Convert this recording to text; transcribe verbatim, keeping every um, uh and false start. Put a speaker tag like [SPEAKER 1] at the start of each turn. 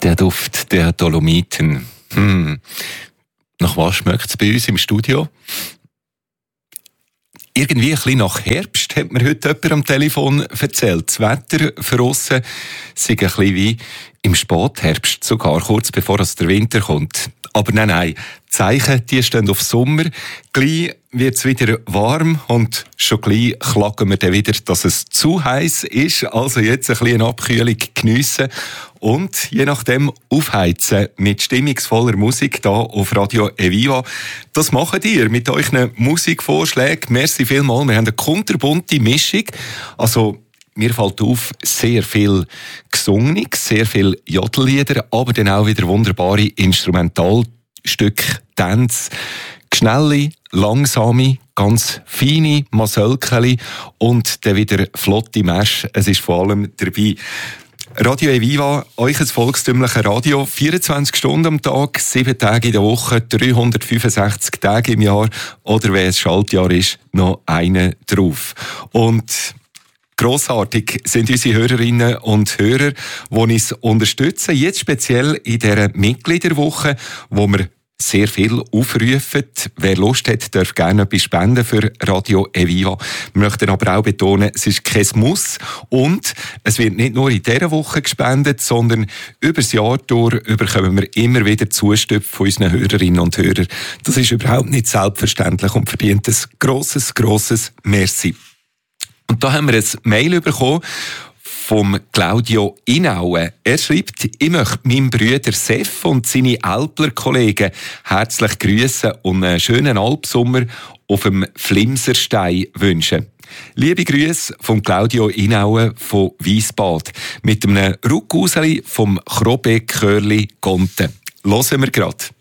[SPEAKER 1] Der Duft der Dolomiten. Hm. Nach was schmeckt es bei uns im Studio? Irgendwie ein bisschen nach Herbst, hat mir heute jemand am Telefon erzählt. Das Wetter für aussen sei ein bisschen wie im Spätherbst, sogar kurz bevor es der Winter kommt. Aber nein, nein, die Zeichen, die stehen auf Sommer. Gleich wird es wieder warm und schon gleich klagen wir dann wieder, dass es zu heiß ist. Also jetzt ein bisschen Abkühlung geniessen und je nachdem aufheizen mit stimmungsvoller Musik hier auf Radio Eviva. Das macht ihr mit euren Musikvorschlägen. Merci vielmals. Wir haben eine kunterbunte Mischung. Also mir fällt auf, sehr viel gesungen, sehr viel Jodellieder, aber dann auch wieder wunderbare Instrumentalstücke, Tänze, schnelle, langsame, ganz feine Masölkeli und dann wieder flotte Märsche. Es ist vor allem dabei. Radio Eviva, euch ein volkstümliches Radio, vierundzwanzig Stunden am Tag, sieben Tage in der Woche, dreihundertfünfundsechzig Tage im Jahr oder wenn es Schaltjahr ist, noch einen drauf. Und grossartig sind unsere Hörerinnen und Hörer, die uns unterstützen. Jetzt speziell in dieser Mitgliederwoche, wo wir sehr viel aufrufen. Wer Lust hat, darf gerne etwas spenden für Radio Eviva. Wir möchten aber auch betonen, es ist kein Muss und es wird nicht nur in dieser Woche gespendet, sondern über das Jahr durch bekommen wir immer wieder Zustimmung von unseren Hörerinnen und Hörern. Das ist überhaupt nicht selbstverständlich und verdient ein grosses, grosses Merci. Und da haben wir ein Mail bekommen vom Claudio Inaue. Er schreibt, ich möchte meinem Bruder Sef und seine Alpler Kollegen herzlich grüßen und einen schönen Alpsommer auf dem Flimserstein wünschen. Liebe Grüße vom Claudio Inaue von Wiesbad mit einem Ruckuseli vom Chrobeck Chörli Gonten. Hören wir grad.